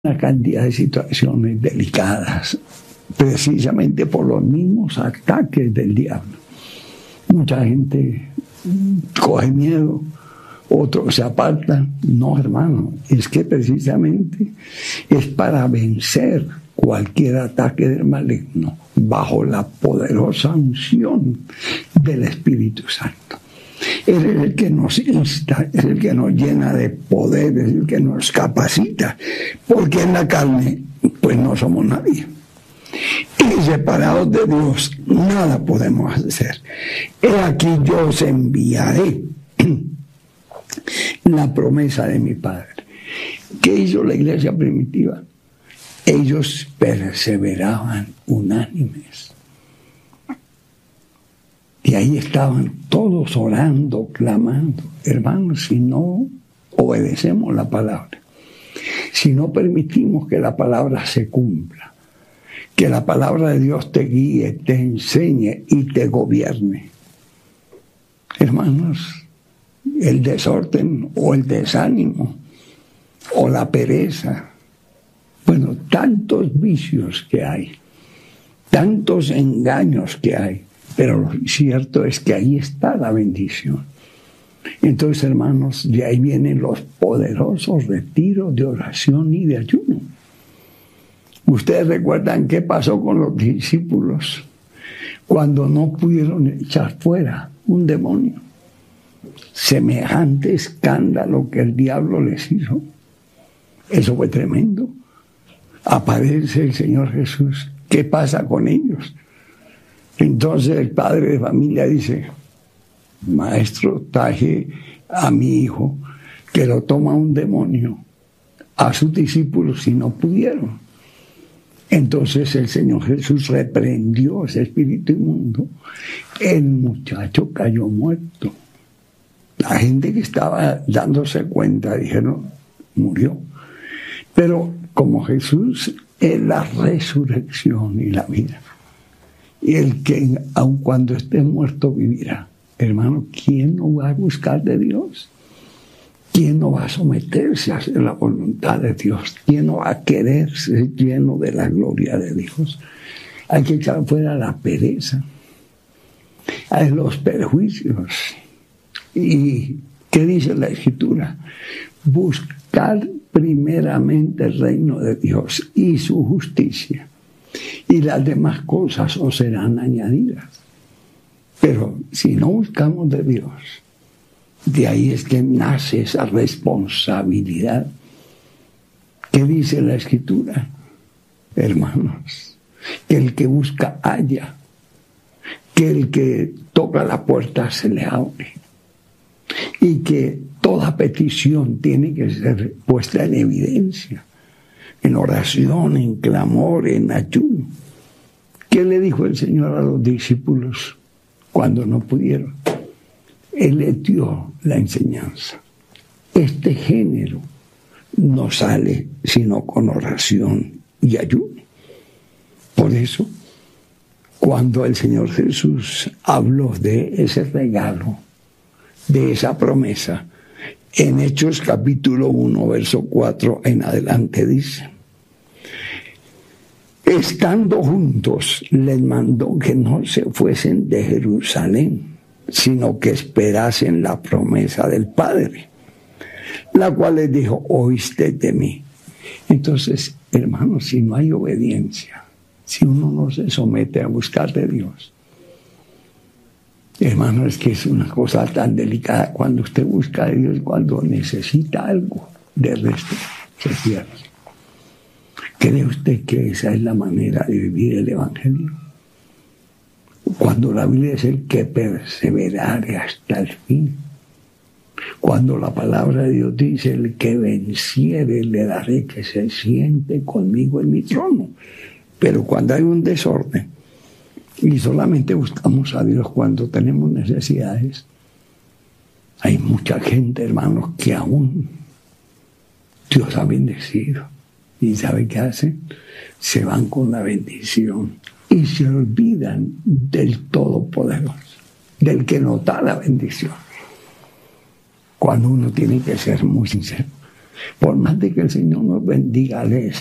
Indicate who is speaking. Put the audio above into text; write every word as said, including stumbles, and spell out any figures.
Speaker 1: una cantidad de situaciones delicadas, precisamente por los mismos ataques del diablo. Mucha gente coge miedo, otros se apartan. No, hermano, es que precisamente es para vencer cualquier ataque del maligno bajo la poderosa unción del Espíritu Santo. Él es el que nos insta, es el que nos llena de poder, es el que nos capacita, porque en la carne pues no somos nadie. Y separados de Dios nada podemos hacer. He aquí yo os enviaré la promesa de mi Padre. ¿Qué hizo la iglesia primitiva? Ellos perseveraban unánimes. Y ahí estaban todos orando, clamando. Hermanos, si no obedecemos la palabra, si no permitimos que la palabra se cumpla, que la palabra de Dios te guíe, te enseñe y te gobierne, hermanos, el desorden o el desánimo o la pereza, bueno, tantos vicios que hay, tantos engaños que hay, pero lo cierto es que ahí está la bendición. Entonces, hermanos, de ahí vienen los poderosos retiros de oración y de ayuno. Ustedes recuerdan qué pasó con los discípulos cuando no pudieron echar fuera un demonio. Semejante escándalo que el diablo les hizo. Eso fue tremendo. Aparece el Señor Jesús. ¿Qué pasa con ellos? Entonces el padre de familia dice: maestro, traje a mi hijo que lo toma un demonio a sus discípulos y no pudieron. Entonces el Señor Jesús reprendió ese espíritu inmundo. El muchacho cayó muerto. La gente que estaba dándose cuenta dijeron: murió. Pero como Jesús es la resurrección y la vida, y el que aun cuando esté muerto vivirá, hermano, ¿quién no va a buscar de Dios? ¿Quién no va a someterse a hacer la voluntad de Dios? ¿Quién no va a querer ser lleno de la gloria de Dios? Hay que echar fuera la pereza, hay los perjuicios. ¿Y qué dice la Escritura? Buscar primeramente el reino de Dios y su justicia, y las demás cosas os serán añadidas. Pero si no buscamos de Dios, de ahí es que nace esa responsabilidad. ¿Qué dice la Escritura? Hermanos, que el que busca halla, que el que toca la puerta se le abre, y que toda petición tiene que ser puesta en evidencia, en oración, en clamor, en ayuno. ¿Qué le dijo el Señor a los discípulos cuando no pudieron? Él les dio la enseñanza. Este género no sale sino con oración y ayuno. Por eso, cuando el Señor Jesús habló de ese regalo, de esa promesa, en Hechos capítulo uno, verso cuatro en adelante dice: estando juntos, les mandó que no se fuesen de Jerusalén, sino que esperasen la promesa del Padre, la cual les dijo: oíste de mí. Entonces, hermanos, si no hay obediencia, si uno no se somete a buscar de Dios, hermano, es que es una cosa tan delicada. Cuando usted busca a Dios, cuando necesita algo, de resto se pierde. ¿Cree usted que esa es la manera de vivir el Evangelio? Cuando la Biblia dice el que perseverare hasta el fin. Cuando la palabra de Dios dice: el que venciere le daré que se siente conmigo en mi trono. Pero cuando hay un desorden y solamente buscamos a Dios cuando tenemos necesidades, hay mucha gente, hermanos, que aún Dios ha bendecido. ¿Y sabe qué hacen? Se van con la bendición y se olvidan del Todopoderoso, del que nos da la bendición. Cuando uno tiene que ser muy sincero, Por más de que el Señor nos bendiga, les